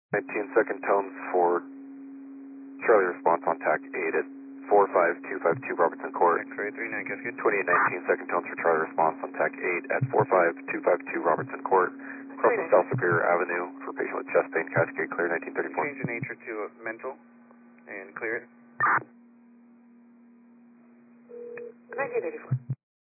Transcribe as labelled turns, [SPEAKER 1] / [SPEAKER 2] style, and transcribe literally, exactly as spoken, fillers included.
[SPEAKER 1] nineteen second tones for Charlie response on TAC eight at four five two five two Robertson Court.
[SPEAKER 2] X-ray three nine, Cascade.
[SPEAKER 1] twenty-eight nineteen second tones for Charlie response on TAC eight at four five two five two Robertson Court. Crossing South Superior Avenue for patient with chest pain, Cascade clear nineteen thirty-four.
[SPEAKER 2] Change the nature to uh, mental and clear it.
[SPEAKER 3] nineteen eighty-four.